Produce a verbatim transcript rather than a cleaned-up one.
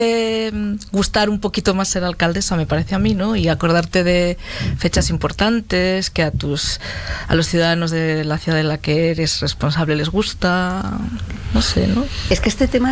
Eh, gustar un poquito más ser alcaldesa, me parece a mí, ¿no? Y acordarte de fechas importantes, que a tus a los ciudadanos de la ciudad de la que eres responsable les gusta, no sé, ¿no? Es que este tema